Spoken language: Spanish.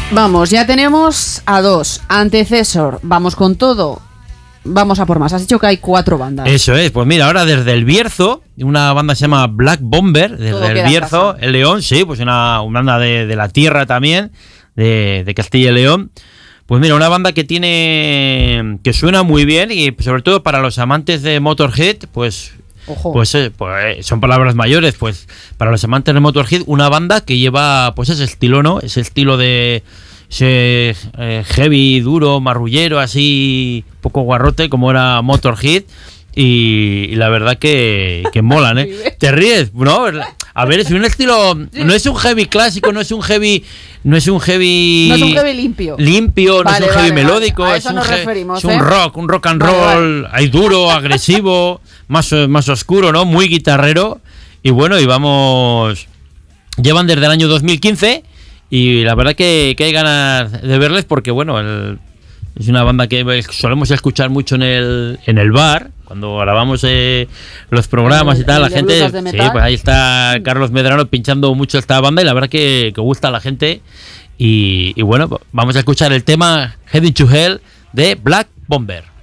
Vamos, ya tenemos a 2. Antecesor, vamos con todo. Vamos a por más. Has dicho que hay 4 bandas. Eso es, pues mira, ahora desde el Bierzo, una banda se llama Black Bomber, desde el Bierzo, el León, sí, pues una banda de la tierra también, de Castilla y León. Pues mira, una banda que suena muy bien y sobre todo para los amantes de Motorhead, pues... Ojo. Pues son palabras mayores, pues para los amantes de Motorhead, una banda que lleva pues ese estilo, ¿no? Ese estilo de ese heavy, duro, marrullero, así, poco guarrote como era Motorhead. Y la verdad que molan, ¿eh? Te ríes, ¿no? A ver, es un estilo, no es un heavy clásico, no es un heavy limpio. No es un heavy melódico, a es eso nos referimos, es un rock and roll, ahí duro, agresivo, más oscuro, ¿no? Muy guitarrero. Y bueno, llevan desde el año 2015 y la verdad que hay ganas de verles porque bueno, es una banda que solemos escuchar mucho en el bar, cuando grabamos los programas y tal, la gente, sí, pues ahí está Carlos Medrano pinchando mucho esta banda y la verdad que gusta a la gente y bueno, vamos a escuchar el tema Heading to Hell de Black Bomber.